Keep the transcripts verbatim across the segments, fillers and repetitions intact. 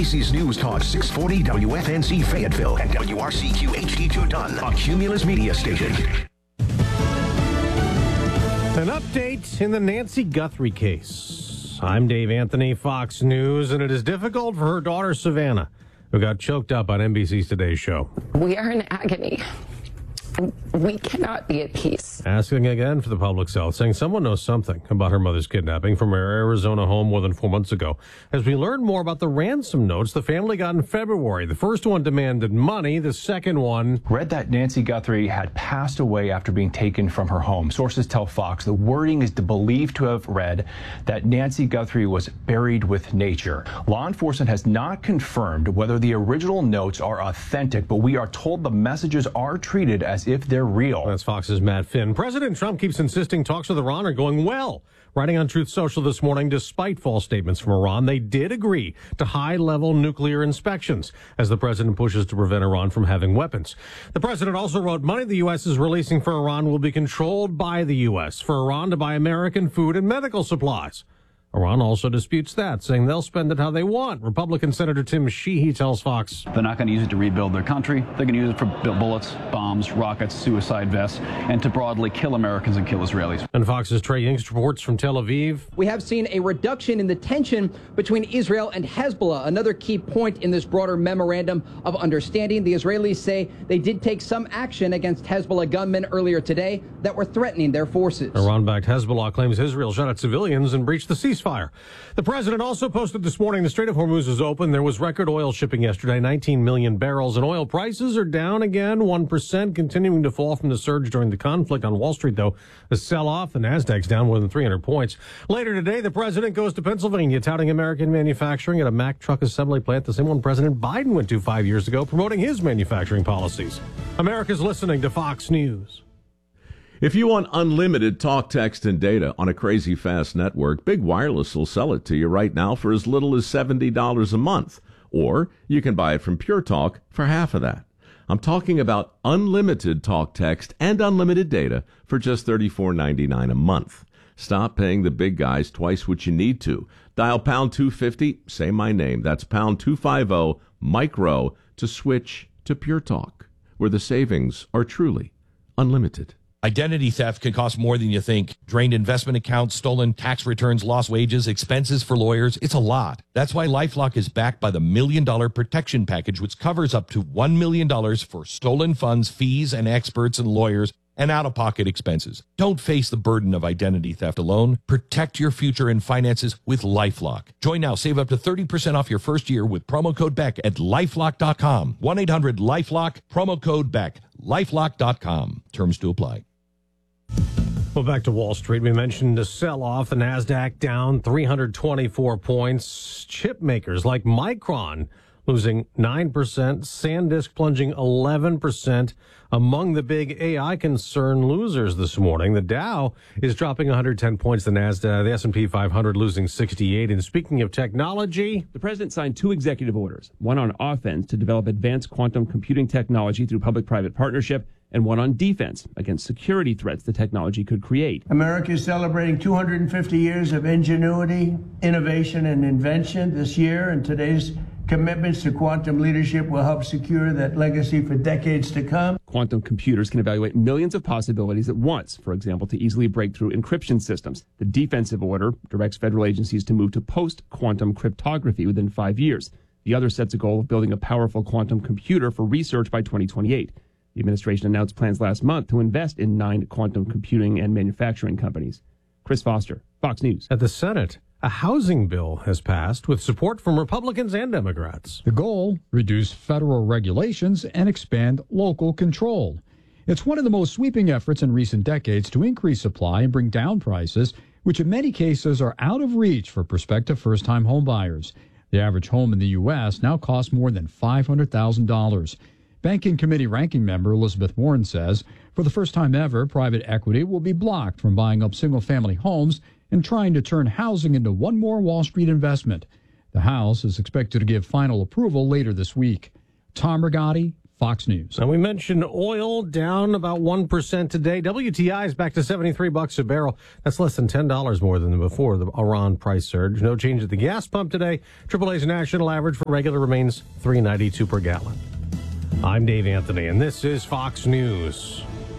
B C's News Talk six forty W F N Z Fayetteville and W R C Q H D two Dunn, a Cumulus media station. An update in the Nancy Guthrie case. I'm Dave Anthony, Fox News, and it is difficult for her daughter, Savannah, who got choked up on N B C's Today Show. We are in agony. We cannot be at peace. Asking again for the public's health, saying someone knows something about her mother's kidnapping from her Arizona home more than four months ago. As we learn more about the ransom notes the family got in February. The first one demanded money. The second one read that Nancy Guthrie had passed away after being taken from her home. Sources tell Fox the wording is believed to have read that Nancy Guthrie was buried with nature. Law enforcement has not confirmed whether the original notes are authentic, but we are told the messages are treated as if they're real. That's Fox's Matt Finn. President Trump keeps insisting talks with Iran are going well. Writing on Truth Social this morning, despite false statements from Iran, they did agree to high-level nuclear inspections as the president pushes to prevent Iran from having weapons. The president also wrote money the U S is releasing for Iran will be controlled by the U S for Iran to buy American food and medical supplies. Iran also disputes that, saying they'll spend it how they want. Republican Senator Tim Sheehy tells Fox they're not going to use it to rebuild their country. They're going to use it for bullets, bombs, rockets, suicide vests, and to broadly kill Americans and kill Israelis. And Fox's Trey Yingst reports from Tel Aviv. We have seen a reduction in the tension between Israel and Hezbollah, another key point in this broader memorandum of understanding. The Israelis say they did take some action against Hezbollah gunmen earlier today that were threatening their forces. Iran-backed Hezbollah claims Israel shot at civilians and breached the ceasefire. Fire. The president also posted this morning the Strait of Hormuz is open. There was record oil shipping yesterday, nineteen million barrels, and oil prices are down again, one percent, continuing to fall from the surge during the conflict. On Wall Street, though, the sell-off, the Nasdaq's down more than three hundred points. Later today, the president goes to Pennsylvania, touting American manufacturing at a Mack truck assembly plant, the same one President Biden went to five years ago, promoting his manufacturing policies. America's listening to Fox News. If you want unlimited talk, text, and data on a crazy fast network, Big Wireless will sell it to you right now for as little as seventy dollars a month. Or you can buy it from Pure Talk for half of that. I'm talking about unlimited talk, text, and unlimited data for just thirty-four ninety-nine a month. Stop paying the big guys twice what you need to. Dial pound two fifty, say my name. That's pound two fifty, micro, to switch to Pure Talk, where the savings are truly unlimited. Identity theft can cost more than you think. Drained investment accounts, stolen tax returns, lost wages, expenses for lawyers. It's a lot. That's why LifeLock is backed by the Million Dollar Protection Package, which covers up to one million dollars for stolen funds, fees, and experts and lawyers, and out-of-pocket expenses. Don't face the burden of identity theft alone. Protect your future and finances with LifeLock. Join now. Save up to thirty percent off your first year with promo code Beck at lifelock dot com. one eight hundred lifelock, promo code Beck, lifelock dot com. Terms to apply. Well, back to Wall Street. We mentioned the sell-off. The Nasdaq down three hundred twenty-four points. Chip makers like Micron losing nine percent. SanDisk plunging eleven percent. Among the big A I concern losers this morning, the Dow is dropping one hundred ten points. The Nasdaq, the S and P five hundred losing sixty-eight. And speaking of technology, the president signed two executive orders, one on offense to develop advanced quantum computing technology through public-private partnership, and one on defense against security threats the technology could create. America is celebrating two hundred fifty years of ingenuity, innovation, and invention this year, and today's commitments to quantum leadership will help secure that legacy for decades to come. Quantum computers can evaluate millions of possibilities at once, for example, to easily break through encryption systems. The defensive order directs federal agencies to move to post-quantum cryptography within five years. The other sets a goal of building a powerful quantum computer for research by twenty twenty-eight. The administration announced plans last month to invest in nine quantum computing and manufacturing companies. Chris Foster, Fox News. At the Senate, a housing bill has passed with support from Republicans and Democrats. The goal, reduce federal regulations and expand local control. It's one of the most sweeping efforts in recent decades to increase supply and bring down prices, which in many cases are out of reach for prospective first-time homebuyers. The average home in the U S now costs more than five hundred thousand dollars. Banking Committee ranking member Elizabeth Warren says, for the first time ever, private equity will be blocked from buying up single-family homes and trying to turn housing into one more Wall Street investment. The House is expected to give final approval later this week. Tom Rigotti, Fox News. And we mentioned oil down about one percent today. W T I is back to seventy-three bucks a barrel. That's less than ten dollars more than before the Iran price surge. No change at the gas pump today. triple A's national average for regular remains three ninety-two per gallon. I'm Dave Anthony, and this is Fox News.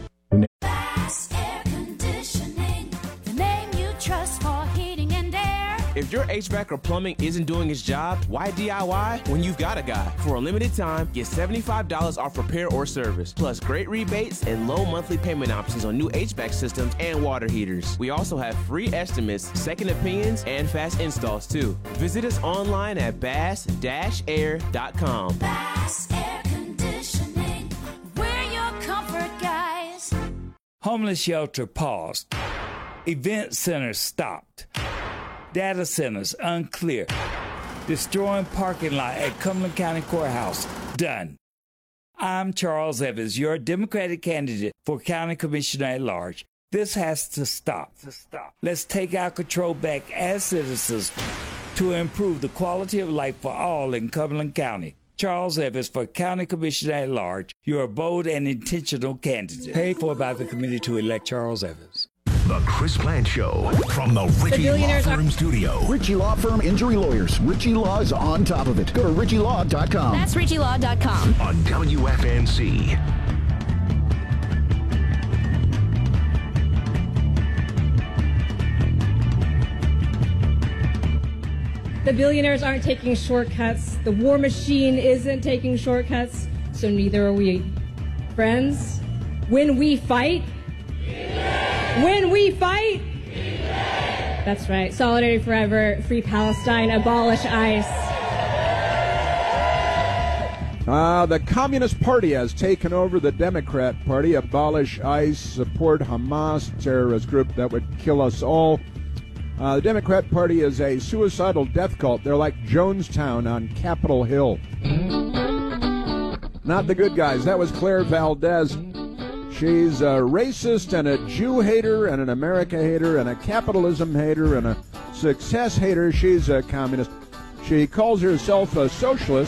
If your H V A C or plumbing isn't doing its job, why D I Y when you've got a guy? For a limited time, get seventy-five dollars off repair or service, plus great rebates and low monthly payment options on new H V A C systems and water heaters. We also have free estimates, second opinions, and fast installs too. Visit us online at bass dash air dot com. Bass Air Conditioning, we're your comfort guys. Homeless shelter paused. Event centers stopped. Data centers unclear. Destroying parking lot at Cumberland County Courthouse done. I'm Charles Evans, your Democratic candidate for County Commissioner at Large. This has to stop. To stop. Let's take our control back as citizens to improve the quality of life for all in Cumberland County. Charles Evans for County Commissioner at Large, your bold and intentional candidate. Paid for by the committee to elect Charles Evans. The Chris Plante Show from the Ritchie the Law Firm are- studio. Ritchie Law Firm Injury Lawyers. Ritchie Law is on top of it. Go to ritchie law dot com. That's ritchie law dot com. On W F N C. The billionaires aren't taking shortcuts. The war machine isn't taking shortcuts. So neither are we. Friends, when we fight, when we fight, that's right. Solidarity forever, free Palestine, abolish ICE. Uh, the Communist Party has taken over the Democrat Party. Abolish ICE, support Hamas, terrorist group that would kill us all. Uh, the Democrat Party is a suicidal death cult. They're like Jonestown on Capitol Hill. Not the good guys. That was Claire Valdez. She's a racist and a Jew hater and an America hater and a capitalism hater and a success hater. She's a communist. She calls herself a socialist,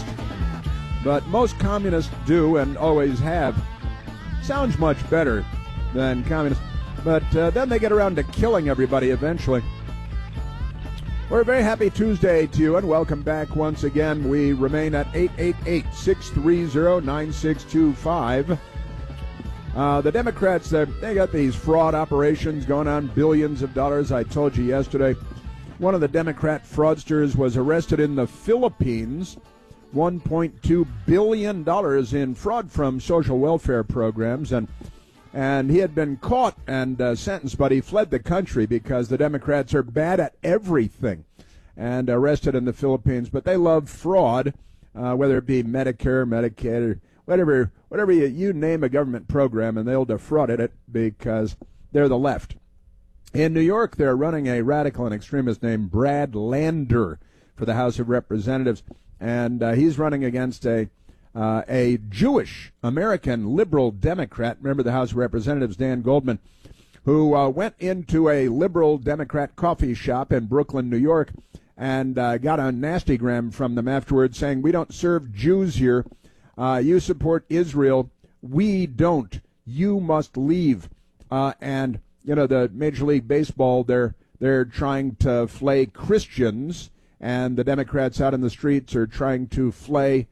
but most communists do and always have. Sounds much better than communist, but uh, then they get around to killing everybody eventually. We're a very happy Tuesday to you, and welcome back once again. We remain at eight eight eight, six three zero, nine six two five. Uh, the Democrats, uh, they got these fraud operations going on, billions of dollars. I told you yesterday, one of the Democrat fraudsters was arrested in the Philippines, one point two billion dollars in fraud from social welfare programs, and and he had been caught and uh, sentenced, but he fled the country because the Democrats are bad at everything, and arrested in the Philippines. But they love fraud, uh, whether it be Medicare, Medicaid, or whatever, whatever you, you name a government program, and they'll defraud it because they're the left. In New York, they're running a radical and extremist named Brad Lander for the House of Representatives, and uh, he's running against a uh, a Jewish American liberal Democrat. Remember the House of Representatives, Dan Goldman, who uh, went into a liberal Democrat coffee shop in Brooklyn, New York, and uh, got a nastygram from them afterwards saying, "We don't serve Jews here. Uh, you support Israel. We don't. You must leave." Uh, and, you know, the Major League Baseball, they're, they're trying to flay Christians, and the Democrats out in the streets are trying to flay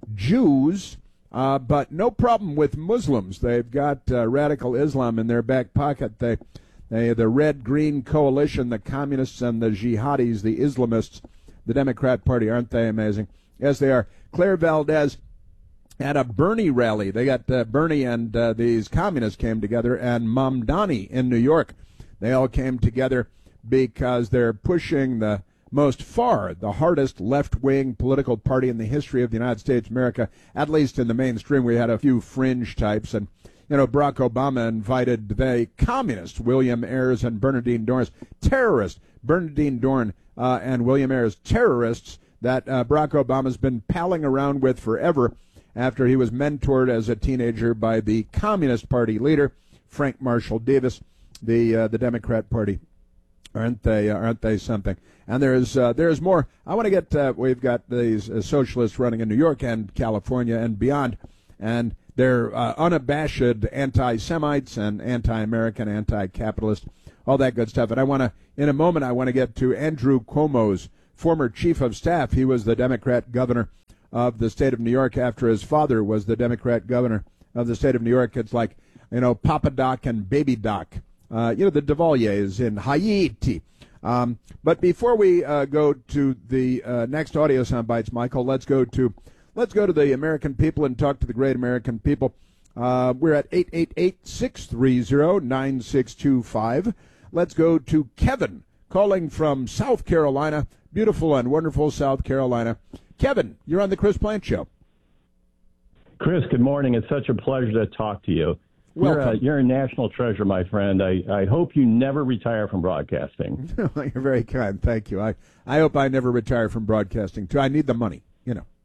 Jews, uh, but no problem with Muslims. They've got uh, radical Islam in their back pocket. They, they, the red-green coalition, the communists and the jihadis, the Islamists, the Democrat Party, aren't they amazing? Yes, they are. Claire Valdez at a Bernie rally. They got uh, Bernie and uh, these communists came together, and Mamdani in New York. They all came together because they're pushing the most far, the hardest left-wing political party in the history of the United States of America, at least in the mainstream. We had a few fringe types, and, you know, Barack Obama invited the communists, William Ayers and Bernardine Dohrn, terrorists, Bernardine Dohrn uh, and William Ayers, terrorists that uh, Barack Obama's been palling around with forever after he was mentored as a teenager by the Communist Party leader, Frank Marshall Davis, the uh, the Democrat Party. Aren't they? Uh, aren't they something? And there's uh, there's more. I want to get. Uh, we've got these uh, socialists running in New York and California and beyond. and they're uh, unabashed anti-Semites and anti-American, anti-capitalist, all that good stuff. And I want to, in a moment, I want to get to Andrew Cuomo's former chief of staff. He was the Democrat governor of the state of New York after his father was the Democrat governor of the state of New York. It's like, you know, Papa Doc and Baby Doc, uh, you know, the Duvaliers in Haiti. Um, but before we uh, go to the uh, next audio sound bites, Michael, let's go to let's go to the American people and talk to the great American people. Uh, we're at eight eight eight, six three zero, nine six two five. Let's go to Kevin calling from South Carolina, beautiful and wonderful South Carolina. Kevin, you're on the Chris Plante Show. Chris, good morning. It's such a pleasure to talk to you. You're a, you're a national treasure, my friend. I, I hope you never retire from broadcasting. You're very kind. Thank you. I, I hope I never retire from broadcasting, too. I need the money, you know.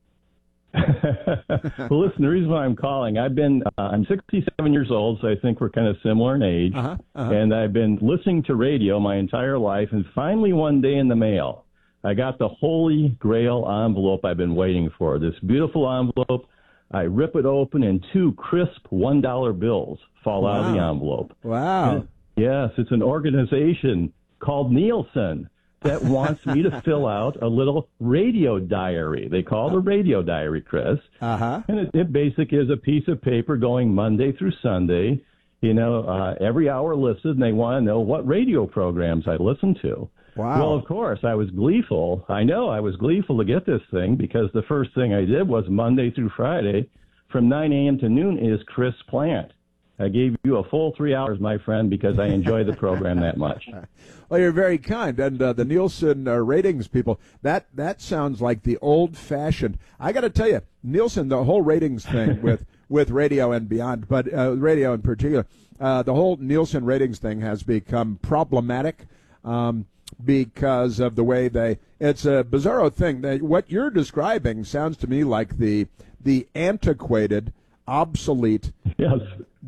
Well, listen, the reason why I'm calling, I've been, uh, I'm sixty-seven years old, so I think we're kind of similar in age. Uh-huh, uh-huh. And I've been listening to radio my entire life, and finally one day in the mail, I got the holy grail envelope I've been waiting for, this beautiful envelope. I rip it open, and two crisp one dollar bills fall wow. out of the envelope. Wow. And, yes, it's an organization called Nielsen that wants me to fill out a little radio diary. They call it a radio diary, Chris. Uh-huh. And it, it basically is a piece of paper going Monday through Sunday. You know, uh, every hour listed, and they want to know what radio programs I listen to. Wow. Well, of course, I was gleeful. I know I was gleeful to get this thing because the first thing I did was Monday through Friday from nine a.m. to noon is Chris Plante. I gave you a full three hours, my friend, because I enjoy the program that much. Well, you're very kind. And uh, the Nielsen uh, ratings people, that, that sounds like the old-fashioned. I got to tell you, Nielsen, the whole ratings thing with, with radio and beyond, but uh, radio in particular, uh, the whole Nielsen ratings thing has become problematic. Um, because of the way they, it's a bizarro thing. They, what you're describing sounds to me like the the antiquated, obsolete yes.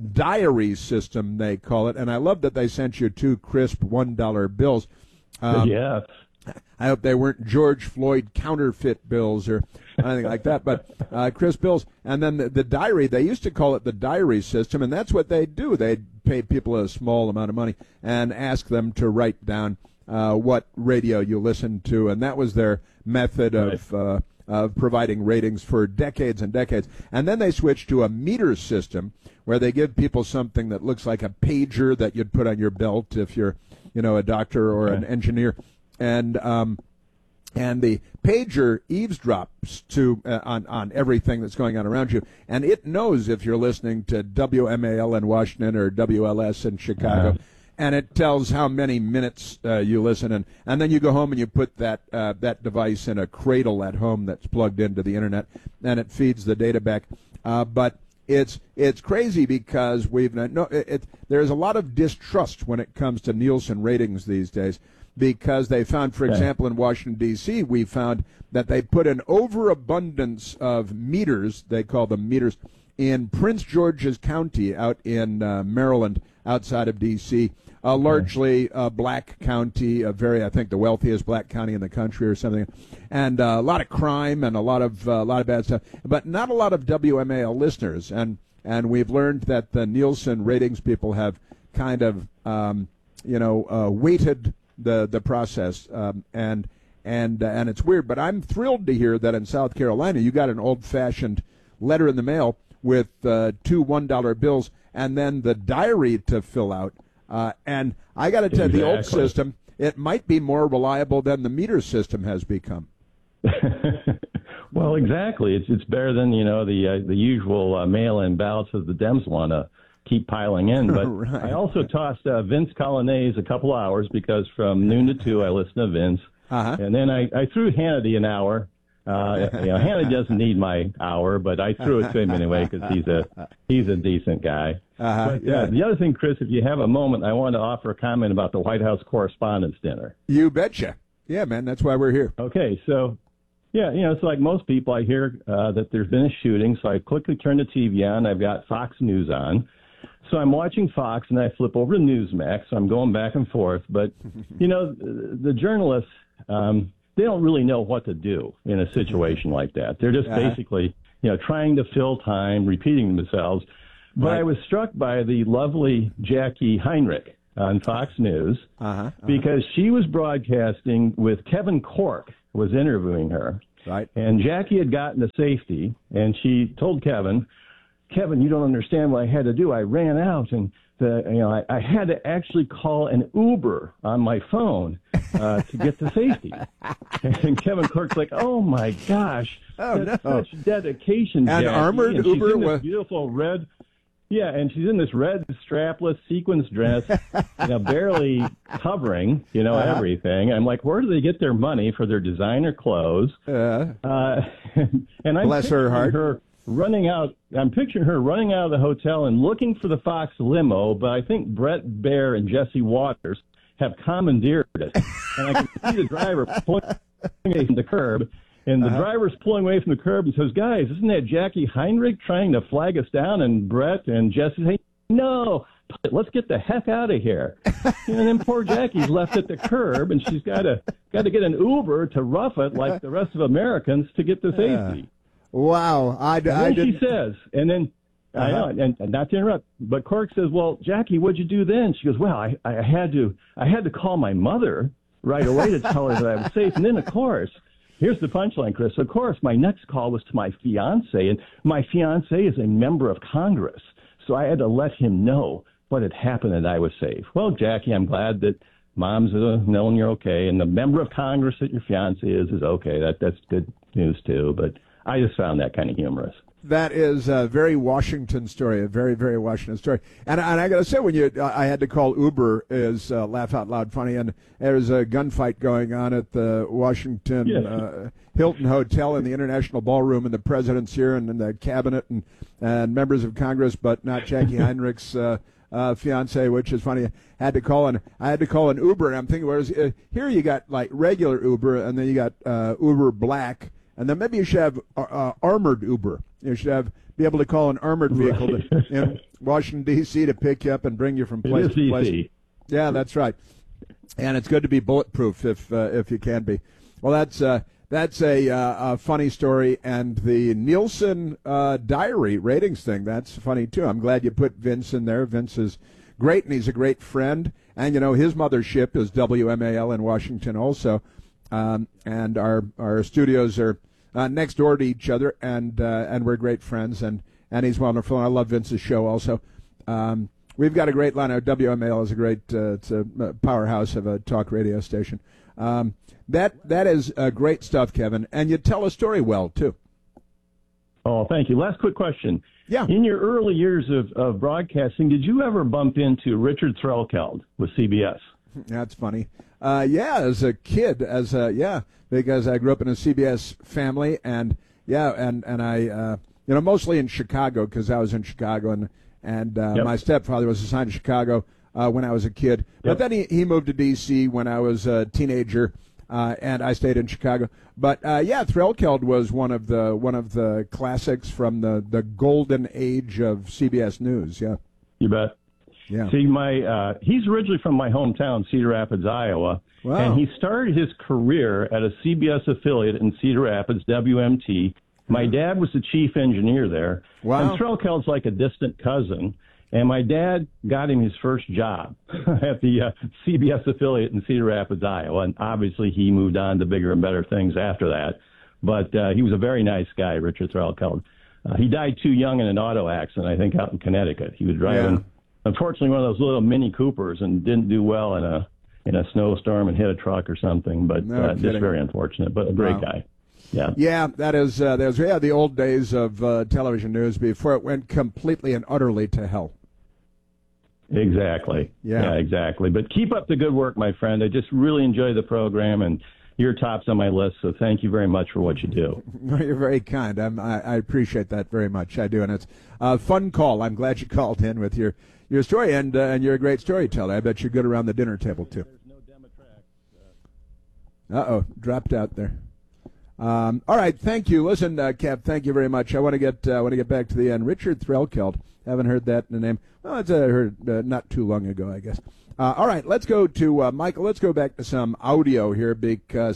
diary system, they call it. And I love that they sent you two crisp one dollar bills. Um, yes. I hope they weren't George Floyd counterfeit bills or anything like that, but uh, crisp bills. And then the, the diary, they used to call it the diary system, and that's what they'd do. They'd pay people a small amount of money and ask them to write down Uh, what radio you listen to, and that was their method of uh, of providing ratings for decades and decades. And then they switched to a meter system where they give people something that looks like a pager that you'd put on your belt if you're, you know, a doctor or an engineer, and um, and the pager eavesdrops to uh, on on everything that's going on around you, and it knows if you're listening to W M A L in Washington or W L S in Chicago. Uh-huh. And it tells how many minutes uh, you listen, and, and then you go home and you put that uh, that device in a cradle at home that's plugged into the internet, and it feeds the data back. Uh, but it's it's crazy because we've no it, it, there's a lot of distrust when it comes to Nielsen ratings these days, because they found, for okay. example, in Washington D C, we found that they put an overabundance of meters, they call them meters, in Prince George's County out in uh, Maryland, outside of D C, a largely uh, black county, a very, I think, the wealthiest black county in the country or something, and uh, a lot of crime and a lot of uh, a lot of bad stuff, but not a lot of W M A L listeners. And and we've learned that the Nielsen ratings people have kind of, um, you know, uh, weighted the the process, um, and and uh, and it's weird. But I'm thrilled to hear that in South Carolina you got an old-fashioned letter in the mail with uh, two one dollar bills and then the diary to fill out. Uh, and I got to tell you, exactly. the old system, it might be more reliable than the meter system has become. Well, exactly. It's it's better than, you know, the uh, the usual uh, mail-in ballots that the Dems want to keep piling in. But right. I also tossed uh, Vince Colonnese a couple hours because from noon to two I listen to Vince. Uh-huh. And then I, I threw Hannity an hour. Uh, you know, Hannity doesn't need my hour, but I threw it to him anyway because he's a he's a decent guy. Uh-huh. But, yeah. Uh, the other thing, Chris, if you have a moment, I want to offer a comment about the White House Correspondents' Dinner. You betcha. Yeah, man, that's why we're here. Okay, so, yeah, you know, it's like most people, I hear uh, that there's been a shooting, so I quickly turn the T V on. I've got Fox News on. So I'm watching Fox, and I flip over to Newsmax. So I'm going back and forth. But, you know, the, the journalists, um, they don't really know what to do in a situation like that. They're just uh-huh. basically you know, trying to fill time, repeating themselves. But Right. I was struck by the lovely Jackie Heinrich on Fox News Uh-huh, uh-huh. because she was broadcasting with Kevin Cork, was interviewing her. Right. And Jackie had gotten to safety, and she told Kevin, Kevin, you don't understand what I had to do. I ran out, and the, you know, I, I had to actually call an Uber on my phone uh, to get to safety. And Kevin Cork's like, oh, my gosh. Oh, That's no. such dedication, An Jackie. armored and she's Uber in this with- beautiful red... Yeah, and she's in this red strapless sequins dress, you know, barely covering, you know, Uh-huh. everything. I'm like, where do they get their money for their designer clothes? Uh, Uh, and I'm Bless her picturing heart. her running out. I'm picturing her running out of the hotel and looking for the Fox limo. But I think Brett Baer and Jesse Waters have commandeered it, and I can see the driver pulling away from the curb. And the Uh-huh. driver's pulling away from the curb and says, guys, isn't that Jackie Heinrich trying to flag us down? And Brett and Jesse say, no, let's get the heck out of here. And then poor Jackie's left at the curb, and she's got to got to get an Uber to rough it like the rest of Americans to get to safety. Wow. I, And I then didn't... she says, and then, I know, Uh-huh. and, and not to interrupt, but Cork says, well, Jackie, what'd you do then? She goes, well, I, I had to I had to call my mother right away to tell her that I was safe. And then, of course, here's the punchline, Chris. Of course, my next call was to my fiance, and my fiance is a member of Congress, so I had to let him know what had happened and I was safe. Well, Jackie, I'm glad that Mom's uh, knowing you're okay, and the member of Congress that your fiance is is okay. That that's good news too. But I just found that kind of humorous. That is a very Washington story, a very, very Washington story. And, and I got to say, when you, I had to call Uber is uh, laugh out loud funny. And there's a gunfight going on at the Washington Yeah. uh, Hilton Hotel in the International Ballroom, and the president's here, and, and the cabinet, and, and members of Congress, but not Jackie Heinrich's uh, uh, fiance, which is funny. I had to call an, I had to call an Uber, and I'm thinking, whereas uh, here you got like regular Uber, and then you got uh, Uber Black, and then maybe you should have uh, uh, armored Uber. You should have be able to call an armored vehicle to, in Washington D C to pick you up and bring you from place It is to place. D C. Yeah, that's right. And it's good to be bulletproof if uh, if you can be. Well, that's uh, that's a, uh, a funny story, and the Nielsen uh, diary ratings thing, that's funny too. I'm glad you put Vince in there. Vince is great, and he's a great friend. And you know his mothership is W M A L in Washington also, um, and our our studios are uh, next door to each other, and uh, and we're great friends, and, and he's wonderful, and I love Vince's show also. Um, we've got a great line. W M A L is a great, uh, it's a powerhouse of a talk radio station. Um, that that is uh, great stuff, Kevin, and you tell a story well too. Oh, thank you. Last quick question. Yeah. In your early years of, of broadcasting, did you ever bump into Richard Threlkeld with C B S? That's funny. Uh, yeah, as a kid, as a, yeah, because I grew up in a C B S family, and yeah, and and I, uh, you know, mostly in Chicago because I was in Chicago, and and uh, Yep. my stepfather was assigned to Chicago uh, when I was a kid, but Yep. then he he moved to D C when I was a teenager, uh, and I stayed in Chicago. But uh, yeah, Threlkeld was one of the one of the classics from the the golden age of C B S News. Yeah, You bet. yeah. See, my uh, he's originally from my hometown, Cedar Rapids, Iowa, Wow. and he started his career at a C B S affiliate in Cedar Rapids, W M T. My dad was the chief engineer there, Wow. and Threlkeld's like a distant cousin. And my dad got him his first job at the uh, C B S affiliate in Cedar Rapids, Iowa, and obviously he moved on to bigger and better things after that. But uh, he was a very nice guy, Richard Threlkeld. Uh, he died too young in an auto accident, I think, out in Connecticut. He was driving. Yeah. Unfortunately, one of those little Mini Coopers, and didn't do well in a in a snowstorm and hit a truck or something. But No uh, just kidding. very unfortunate. But a great Wow. guy. Yeah. Yeah, that is uh, there's yeah the old days of uh, television news before it went completely and utterly to hell. Exactly. Yeah. Exactly. But keep up the good work, my friend. I just really enjoy the program, and you're tops on my list. So thank you very much for what you do. You're very kind. I'm, I, I appreciate that very much. I do, and it's a fun call. I'm glad you called in with your your story, and uh, and you're a great storyteller. I bet you're good around the dinner table too. Uh oh, dropped out there. Um, all right, thank you. Listen, uh, Cap, thank you very much. I want to get uh, I want to get back to the end. Richard Threlkeld. Haven't heard that in the name. Well, it's, uh, heard uh, not too long ago, I guess. Uh, all right, let's go to uh, Michael. Let's go back to some audio here because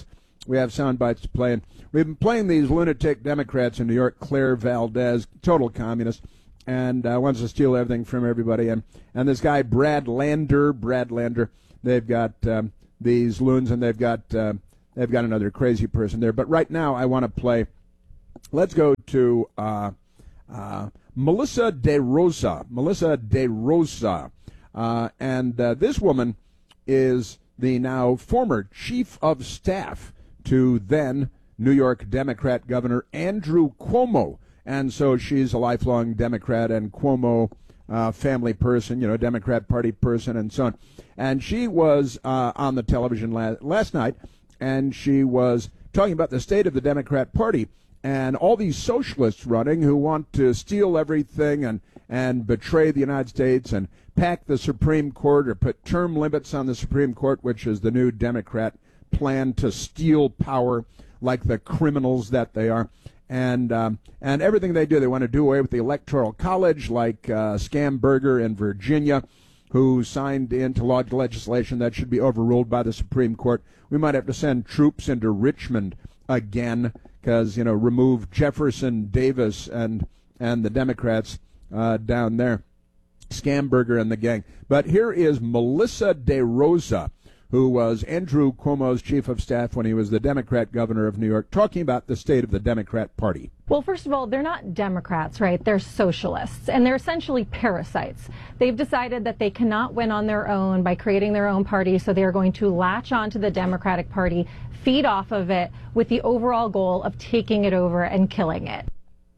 we have sound bites to play. And we've been playing these lunatic Democrats in New York, Claire Valdez, total communist, and uh, wants to steal everything from everybody. And, and this guy, Brad Lander, Brad Lander, they've got um, these loons, and they've got uh, they've got another crazy person there. But right now I want to play, let's go to uh, uh, Melissa DeRosa. Melissa DeRosa. Uh, and uh, this woman is the now former chief of staff to then New York Democrat Governor Andrew Cuomo. And so she's a lifelong Democrat and Cuomo uh, family person, you know, Democrat Party person and so on. And she was uh, on the television la- last night, and she was talking about the state of the Democrat Party and all these socialists running who want to steal everything and, and betray the United States and pack the Supreme Court or put term limits on the Supreme Court, which is the new Democrat plan to steal power like the criminals that they are. And um, and everything they do, they want to do away with the Electoral College, like uh, Scamberger in Virginia, who signed into law legislation that should be overruled by the Supreme Court. We might have to send troops into Richmond again because, you know, remove Jefferson Davis and and the Democrats uh, down there, Scamberger and the gang. But here is Melissa DeRosa, who was Andrew Cuomo's chief of staff when he was the Democrat governor of New York, talking about the state of the Democrat Party. Well, first of all, they're not Democrats, right? They're socialists, and they're essentially parasites. They've decided that they cannot win on their own by creating their own party, so they're going to latch onto the Democratic Party, feed off of it, with the overall goal of taking it over and killing it.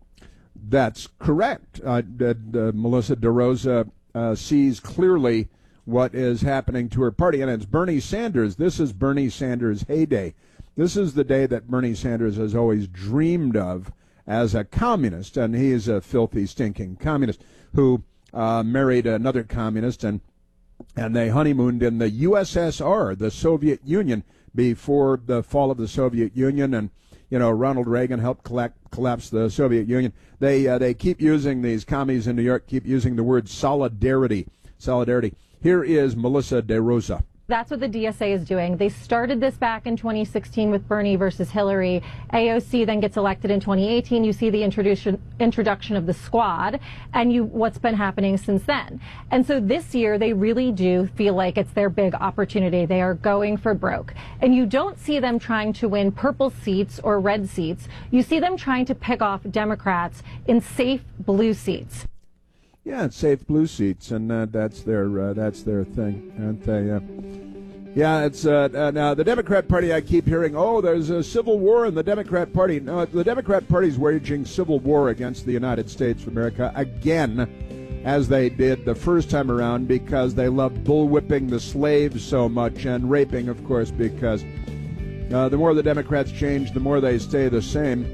That's correct. Uh, uh, uh, Melissa DeRosa uh, sees clearly what is happening to her party, and it's Bernie Sanders. This is Bernie Sanders' heyday. This is the day that Bernie Sanders has always dreamed of as a communist, and he is a filthy, stinking communist who uh, married another communist, and and they honeymooned in the U S S R, the Soviet Union, before the fall of the Soviet Union, and you know Ronald Reagan helped collect, collapse the Soviet Union. They uh, they keep using, these commies in New York keep using the word solidarity, solidarity. Here is Melissa DeRosa. That's what the D S A is doing. They started this back in twenty sixteen with Bernie versus Hillary. A O C then gets elected in twenty eighteen. You see the introduction introduction of the squad, and you what's been happening since then. And so this year, they really do feel like it's their big opportunity. They are going for broke. And you don't see them trying to win purple seats or red seats. You see them trying to pick off Democrats in safe blue seats. Yeah, it's safe blue seats, and uh, that's their uh, that's their thing, aren't they? Uh, yeah, it's uh, uh, now the Democrat Party. I keep hearing, oh, there's a civil war in the Democrat Party. No, the Democrat Party is waging civil war against the United States of America again, as they did the first time around, because they love bullwhipping the slaves so much, and raping, of course, because uh, the more the Democrats change, the more they stay the same.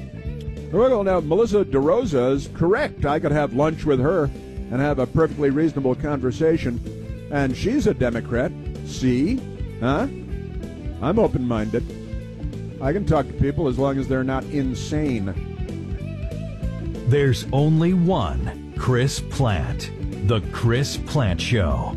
Well, now, Melissa DeRosa is correct. I could have lunch with her and have a perfectly reasonable conversation. And she's a Democrat. See? Huh? I'm open-minded. I can talk to people as long as they're not insane. There's only one Chris Plante. The Chris Plante Show.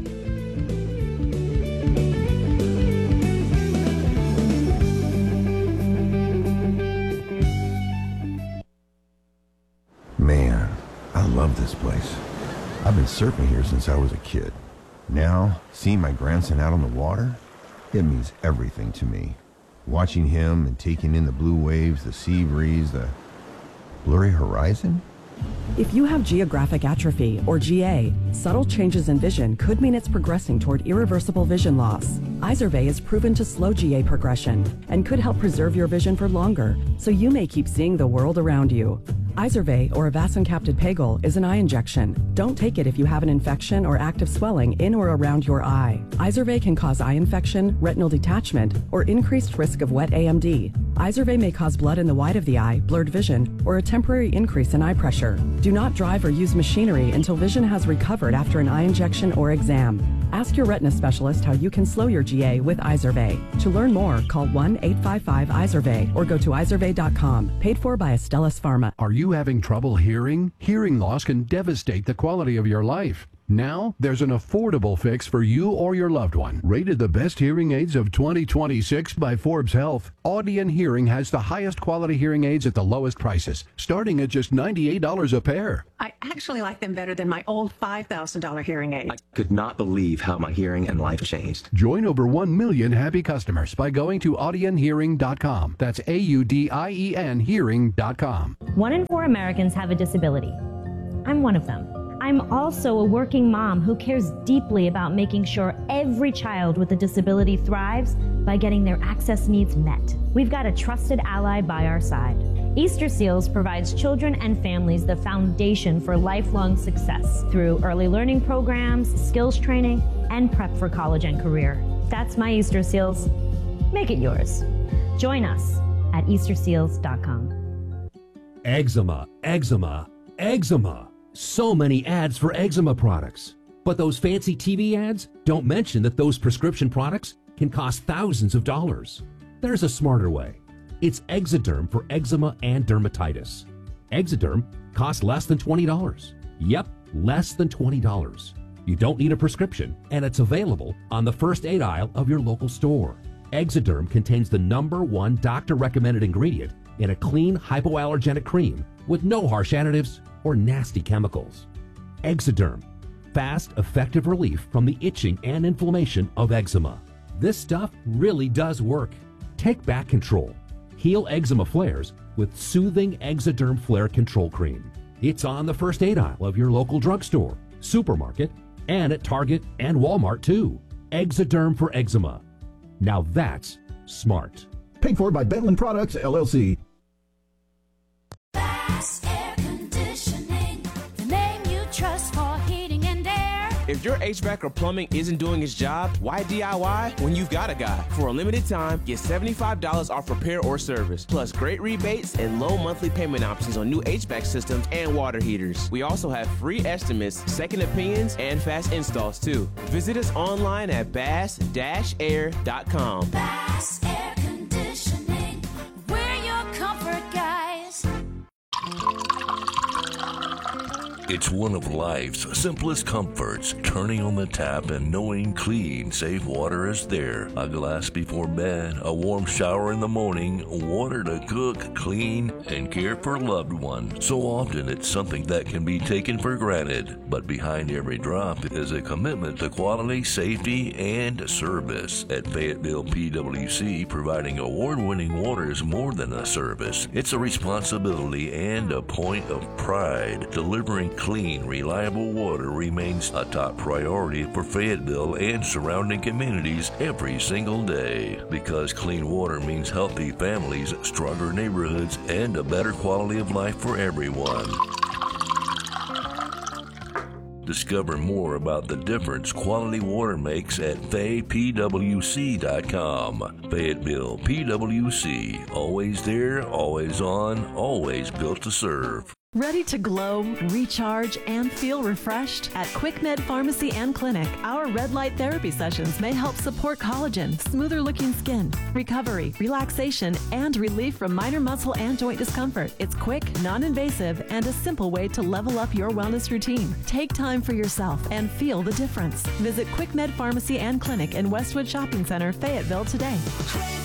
Man, I love this place. I've been surfing here since I was a kid. Now, seeing my grandson out on the water, it means everything to me. Watching him and taking in the blue waves, the sea breeze, the blurry horizon. If you have geographic atrophy, or G A, subtle changes in vision could mean it's progressing toward irreversible vision loss. Izervay is proven to slow G A progression and could help preserve your vision for longer, so you may keep seeing the world around you. Izervay, or avacincaptad pegol, is an eye injection. Don't take it if you have an infection or active swelling in or around your eye. Izervay can cause eye infection, retinal detachment, or increased risk of wet A M D. Izervay may cause blood in the white of the eye, blurred vision, or a temporary increase in eye pressure. Do not drive or use machinery until vision has recovered after an eye injection or exam. Ask your retina specialist how you can slow your G A with Izervay. To learn more, call one eight five five Izervay or go to izervay dot com. Paid for by Astellas Pharma. Are you having trouble hearing? Hearing loss can devastate the quality of your life. Now, there's an affordable fix for you or your loved one. Rated the best hearing aids of twenty twenty-six by Forbes Health, Audion Hearing has the highest quality hearing aids at the lowest prices, starting at just ninety-eight dollars a pair. I actually like them better than my old five thousand dollars hearing aid. I could not believe how my hearing and life changed. Join over one million happy customers by going to audion hearing dot com. That's A U D I E N hearing dot com. One in four Americans have a disability. I'm one of them. I'm also a working mom who cares deeply about making sure every child with a disability thrives by getting their access needs met. We've got a trusted ally by our side. Easter Seals provides children and families the foundation for lifelong success through early learning programs, skills training, and prep for college and career. That's my Easter Seals. Make it yours. Join us at easter seals dot com. Eczema, eczema, eczema. So many ads for eczema products. But those fancy T V ads don't mention that those prescription products can cost thousands of dollars. There's a smarter way. It's Exoderm for eczema and dermatitis. Exoderm costs less than twenty dollars. Yep, less than twenty dollars. You don't need a prescription, and it's available on the first aid aisle of your local store. Exoderm contains the number one doctor-recommended ingredient in a clean hypoallergenic cream with no harsh additives or nasty chemicals. Exoderm, fast, effective relief from the itching and inflammation of eczema. This stuff really does work. Take back control. Heal eczema flares with soothing Exoderm Flare Control Cream. It's on the first aid aisle of your local drugstore, supermarket, and at Target and Walmart too. Exoderm for eczema. Now that's smart. Paid for by Bentland Products, L L C. If your H V A C or plumbing isn't doing its job, why D I Y when you've got a guy? For a limited time, get seventy-five dollars off repair or service, plus great rebates and low monthly payment options on new H V A C systems and water heaters. We also have free estimates, second opinions, and fast installs too. Visit us online at bass dash air dot com. Bass Air Conditioning, we're your comfort guys. It's one of life's simplest comforts, turning on the tap and knowing clean, safe water is there. A glass before bed, a warm shower in the morning, water to cook, clean, and care for a loved one. So often it's something that can be taken for granted, but behind every drop is a commitment to quality, safety, and service. At Fayetteville P W C, providing award-winning water is more than a service. It's a responsibility and a point of pride. Delivering clean, reliable water remains a top priority for Fayetteville and surrounding communities every single day. Because clean water means healthy families, stronger neighborhoods, and a better quality of life for everyone. Discover more about the difference quality water makes at fay p w c dot com. Fayetteville P W C, always there, always on, always built to serve. Ready to glow, recharge, and feel refreshed? At QuickMed Pharmacy and Clinic, our red light therapy sessions may help support collagen, smoother looking skin, recovery, relaxation, and relief from minor muscle and joint discomfort. It's quick, non-invasive, and a simple way to level up your wellness routine. Take time for yourself and feel the difference. Visit QuickMed Pharmacy and Clinic in Westwood Shopping Center, Fayetteville today.